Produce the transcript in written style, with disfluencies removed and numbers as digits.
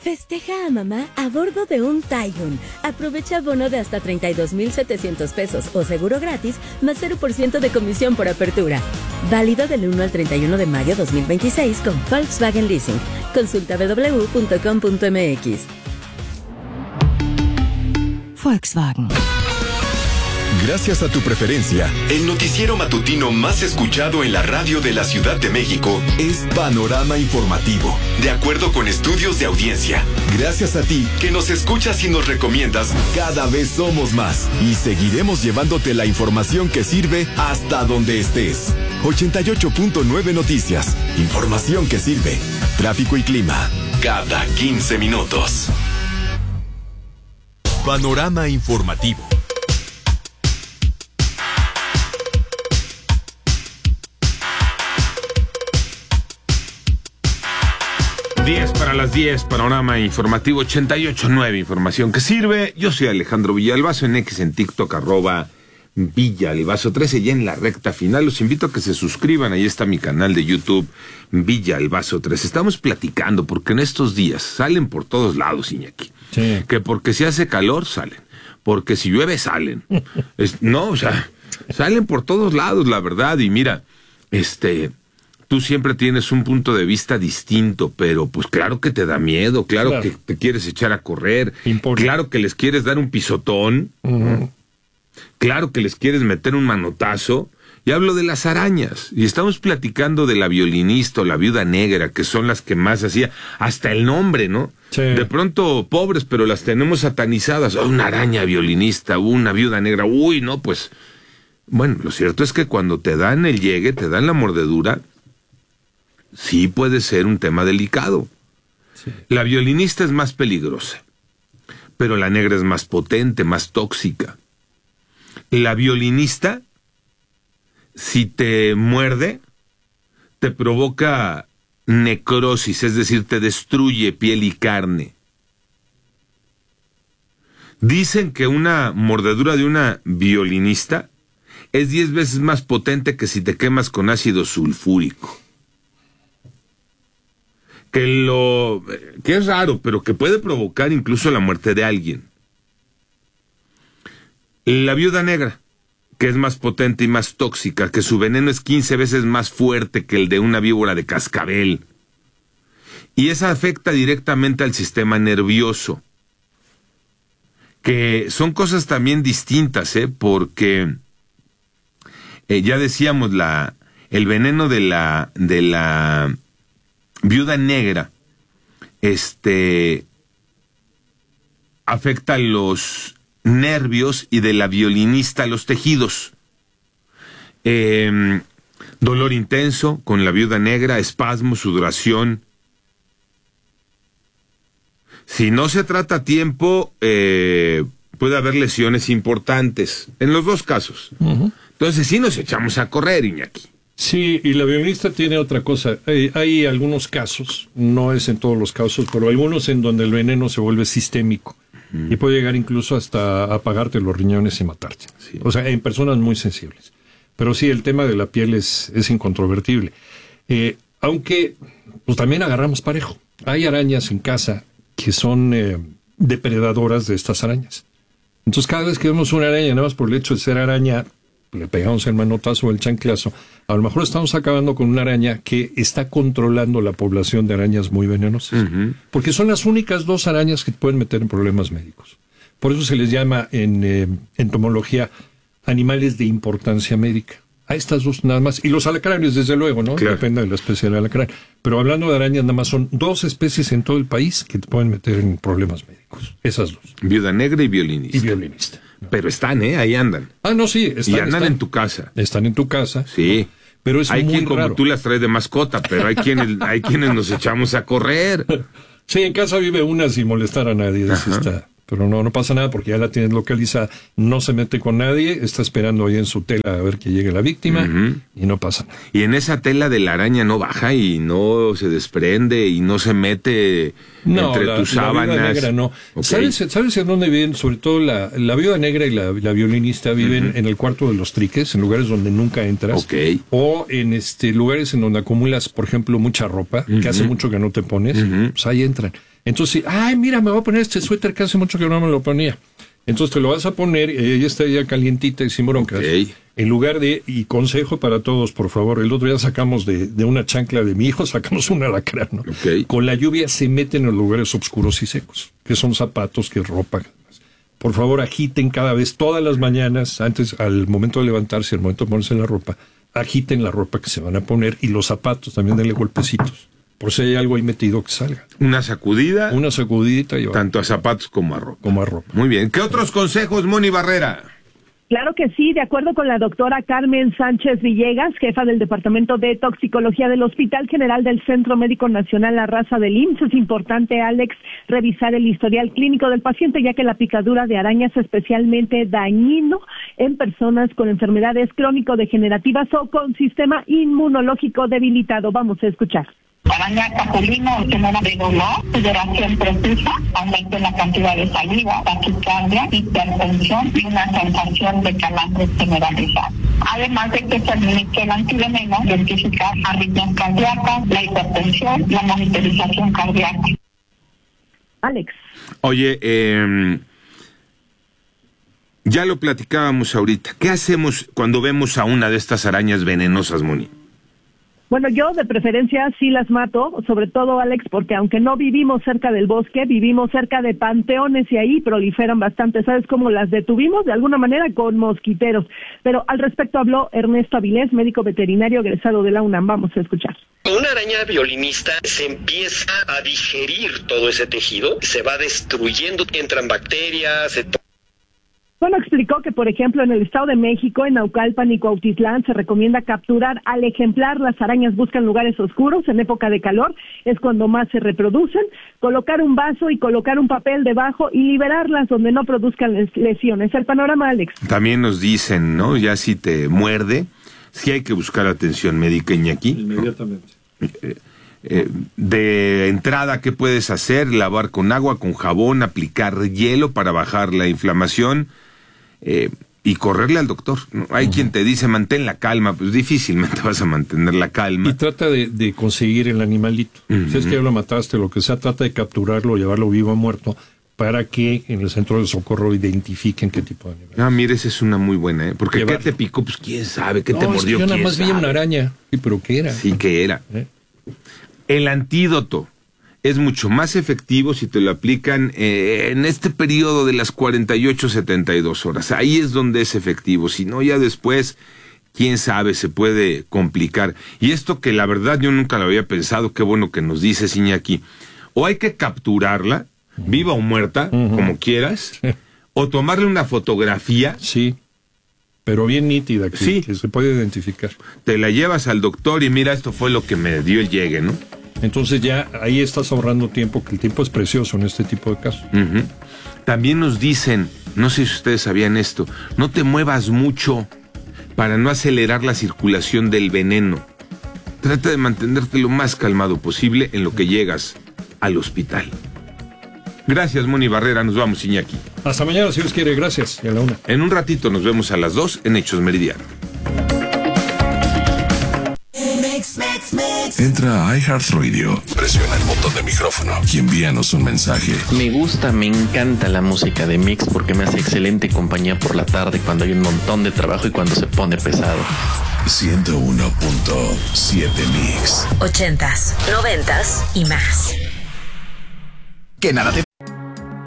Festeja a mamá a bordo de un Taigun. Aprovecha bono de hasta 32,700 pesos o seguro gratis más 0% de comisión por apertura. Válido del 1 al 31 de mayo 2026 con Volkswagen Leasing. Consulta www.com.mx. Volkswagen. Gracias a tu preferencia, el noticiero matutino más escuchado en la radio de la Ciudad de México es Panorama Informativo, de acuerdo con estudios de audiencia. Gracias a ti, que nos escuchas y nos recomiendas, cada vez somos más y seguiremos llevándote la información que sirve hasta donde estés. 88.9 Noticias, información que sirve. Tráfico y clima, cada 15 minutos. Panorama Informativo. 10 para las 10, Panorama Informativo 88.9, información que sirve. Yo soy Alejandro Villalbazo, en X, en TikTok, @Villalbazo13, ya en la recta final. Los invito a que se suscriban, ahí está mi canal de YouTube, Villalbazo13. Estamos platicando, porque en estos días salen por todos lados, Iñaki. Sí. Que porque si hace calor, salen. Porque si llueve, salen. Salen por todos lados, la verdad. Y mira, tú siempre tienes un punto de vista distinto, pero pues claro que te da miedo, claro. Que te quieres echar a correr, claro que les quieres dar un pisotón, ¿no? Claro que les quieres meter un manotazo. Y hablo de las arañas, y estamos platicando de la violinista o la viuda negra, que son las que más hacía, hasta el nombre, ¿no? Sí. De pronto, pobres, pero las tenemos satanizadas. Una araña violinista, una viuda negra, uy, no, pues... Bueno, lo cierto es que cuando te dan el llegue, te dan la mordedura, sí puede ser un tema delicado. Sí. La violinista es más peligrosa, pero la negra es más potente, más tóxica. La violinista, si te muerde, te provoca necrosis, es decir, te destruye piel y carne. Dicen que una mordedura de una violinista es 10 veces más potente que si te quemas con ácido sulfúrico. Que es raro, pero que puede provocar incluso la muerte de alguien. La viuda negra, que es más potente y más tóxica, que su veneno es 15 veces más fuerte que el de una víbora de cascabel. Y esa afecta directamente al sistema nervioso. Que son cosas también distintas, porque ya decíamos, el veneno de la viuda negra, afecta a los nervios, y de la violinista los tejidos. Dolor intenso con la viuda negra, espasmo, sudoración. Si no se trata a tiempo, puede haber lesiones importantes, en los dos casos. Uh-huh. Entonces sí nos echamos a correr, Iñaki. Sí, y la violinista tiene otra cosa. Hay algunos casos, no es en todos los casos, pero algunos en donde el veneno se vuelve sistémico. Y puede llegar incluso hasta apagarte los riñones y matarte. Sí. O sea, en personas muy sensibles. Pero sí, el tema de la piel es incontrovertible. Aunque, pues también agarramos parejo. Hay arañas en casa que son depredadoras de estas arañas. Entonces, cada vez que vemos una araña, nada más por el hecho de ser araña, le pegamos el manotazo o el chanclazo, a lo mejor estamos acabando con una araña que está controlando la población de arañas muy venenosas. Uh-huh. Porque son las únicas 2 arañas que te pueden meter en problemas médicos. Por eso se les llama en entomología animales de importancia médica. A estas 2 nada más. Y los alacranes, desde luego, ¿no? Claro. Depende de la especie del alacrán. Pero hablando de arañas, nada más son 2 especies en todo el país que te pueden meter en problemas médicos. Esas 2. Viuda negra y violinista. Pero están, ahí andan. Ah, no, sí. Y andan en tu casa. Están en tu casa. Sí. Pero es hay muy quien raro. Como tú las traes de mascota, pero hay quienes nos echamos a correr. Sí, en casa vive una sin molestar a nadie. Pero no pasa nada porque ya la tienes localizada. No se mete con nadie, está esperando ahí en su tela a ver que llegue la víctima. Uh-huh. Y no pasa nada. Y en esa tela de la araña no baja y no se desprende y no se mete entre tus sábanas. La viuda negra no. Okay. ¿Sabes en dónde viven? Sobre todo la viuda negra y la violinista viven en el cuarto de los triques, en lugares donde nunca entras. Okay. O en lugares en donde acumulas, por ejemplo, mucha ropa, que hace mucho que no te pones. Pues ahí entran. Entonces, mira, me voy a poner este suéter que hace mucho que no me lo ponía. Entonces te lo vas a poner, ella está ya calientita y sin broncas. Okay. En lugar de, y consejo para todos, por favor, el otro día sacamos de una chancla de mi hijo, sacamos un alacrán, ¿no? Okay. Con la lluvia se meten en los lugares oscuros y secos, que son zapatos, que es ropa. Por favor, agiten cada vez, todas las mañanas, antes, al momento de levantarse, al momento de ponerse la ropa, agiten la ropa que se van a poner y los zapatos también denle golpecitos. Por si hay algo ahí metido que salga. Una sacudida. Una sacudidita. Tanto a zapatos como a ropa. Como a ropa. Muy bien. ¿Qué otros consejos, Moni Barrera? Claro que sí, de acuerdo con la doctora Carmen Sánchez Villegas, jefa del Departamento de Toxicología del Hospital General del Centro Médico Nacional La Raza del IMSS, es importante, Alex, revisar el historial clínico del paciente, ya que la picadura de araña es especialmente dañino en personas con enfermedades crónico-degenerativas o con sistema inmunológico debilitado. Vamos a escuchar. Araña capulina o genera de dolor, sudoración profusa, aumento en la cantidad de saliva, taquicardia, hipertensión y una sensación de calambres generalizada. Además de que se administra el antiveneno, identificar arritmias cardíacas, la hipertensión, la monitorización cardíaca. Alex. Oye, ya lo platicábamos ahorita. ¿Qué hacemos cuando vemos a una de estas arañas venenosas, Moni? Bueno, yo de preferencia sí las mato, sobre todo, Alex, porque aunque no vivimos cerca del bosque, vivimos cerca de panteones y ahí proliferan bastante. ¿Sabes cómo las detuvimos? De alguna manera con mosquiteros. Pero al respecto habló Ernesto Avilés, médico veterinario egresado de la UNAM. Vamos a escuchar. Una araña violinista se empieza a digerir todo ese tejido, se va destruyendo, entran bacterias, Bueno, explicó que, por ejemplo, en el Estado de México, en Naucalpan y Cuautitlán, se recomienda capturar al ejemplar. Las arañas buscan lugares oscuros, en época de calor, es cuando más se reproducen. Colocar un vaso y colocar un papel debajo y liberarlas donde no produzcan lesiones. El panorama, Alex. También nos dicen, ¿no? Ya si te muerde, sí hay que buscar atención médica, Iñaki. Inmediatamente. De entrada, ¿qué puedes hacer? Lavar con agua, con jabón, aplicar hielo para bajar la inflamación. Y correrle al doctor, ¿no? Hay quien te dice mantén la calma, pues difícilmente vas a mantener la calma. Y trata de conseguir el animalito. Si es que ya lo mataste, lo que sea, trata de capturarlo, llevarlo vivo o muerto, para que en el centro de socorro identifiquen qué tipo de animal. Mira, esa es una muy buena, porque ¿qué te picó? Pues quién sabe, ¿qué te mordió? Yo nada más vi una araña. Sí, pero ¿qué era? Sí, ¿qué era? El antídoto es mucho más efectivo si te lo aplican en este periodo de las 48-72 horas. Ahí es donde es efectivo. Si no, ya después, quién sabe, se puede complicar. Y esto que la verdad yo nunca lo había pensado, qué bueno que nos dices, Iñaki. O hay que capturarla, viva o muerta, como quieras, o tomarle una fotografía. Sí, pero bien nítida, que se puede identificar. Te la llevas al doctor y mira, esto fue lo que me dio el llegue, ¿no? Entonces ya ahí estás ahorrando tiempo, que el tiempo es precioso en este tipo de casos. También nos dicen, no sé si ustedes sabían esto, no te muevas mucho para no acelerar la circulación del veneno. Trata de mantenerte lo más calmado posible en lo que llegas al hospital. Gracias, Moni Barrera, nos vamos, Iñaki. Hasta mañana, si Dios quiere, gracias. Y a la 1. En un ratito nos vemos a las 2 en Hechos Meridiano. Entra a iHeartRadio, presiona el botón de micrófono y envíanos un mensaje. Me gusta, me encanta la música de Mix porque me hace excelente compañía por la tarde cuando hay un montón de trabajo y cuando se pone pesado. 101.7 Mix. 80s, 90s y más. Que nada te